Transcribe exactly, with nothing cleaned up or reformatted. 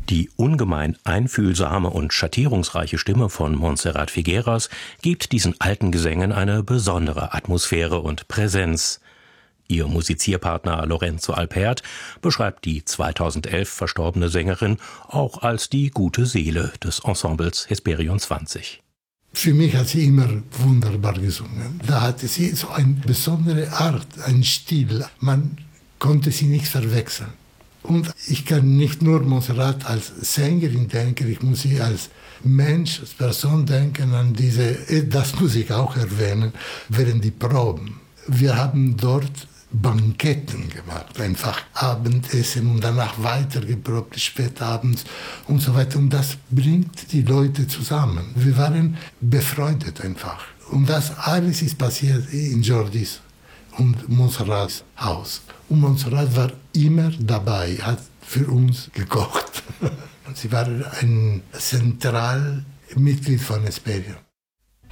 Die ungemein einfühlsame und schattierungsreiche Stimme von Montserrat Figueras gibt diesen alten Gesängen eine besondere Atmosphäre und Präsenz. Ihr Musizierpartner Lorenzo Alpert beschreibt die zweitausendelf verstorbene Sängerin auch als die gute Seele des Ensembles Hesperion zwanzig. Für mich hat sie immer wunderbar gesungen. Da hatte sie so eine besondere Art, einen Stil. Man konnte sie nicht verwechseln. Und ich kann nicht nur Montserrat als Sängerin denken, ich muss sie als Mensch, als Person denken an diese, das muss ich auch erwähnen, während die Proben. Wir haben dort Banketten gemacht, einfach Abendessen und danach weitergeprobt, spät abends und so weiter. Und das bringt die Leute zusammen. Wir waren befreundet einfach. Und das alles ist passiert in Jordis und Montserrats Haus. Und Montserrat war immer dabei, hat für uns gekocht. Sie war ein Zentralmitglied von Hesperion.